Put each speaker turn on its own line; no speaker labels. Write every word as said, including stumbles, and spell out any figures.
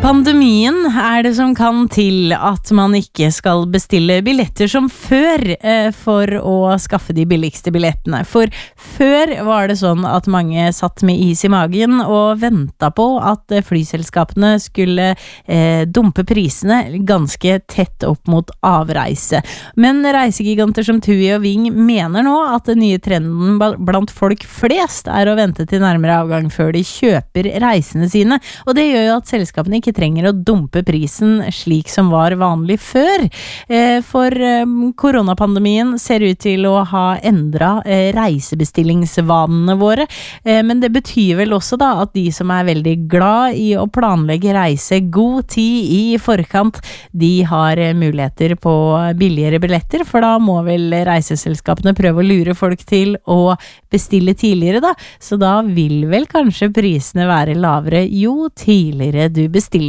Pandemien er det som kan til at man ikke skal bestille billetter som før eh, for å skaffe de billigste billettene. For før var det sånn at mange satt med is i magen og ventet på at flyselskapene skulle eh, dumpe prisene ganske tett opp mot avreise. Men reisegiganter som TUI og Ving mener nå at den nye trenden blant folk flest er å vente til nærmere avgang før de kjøper reisene sine. Og det gjør jo at selskapene ikke trenger å dumpe prisen slik som var vanlig før. For koronapandemien ser ut til å ha endret reisebestillingsvanene våre, men det betyr vel også da at de som er veldig glad i å planlegge reise god tid i forkant, de har muligheter på billigere billetter, for da må vel reiseselskapene prøve å lure folk til å bestille tidligere da, så da vil vel kanskje prisene være lavere jo tidligere du bestiller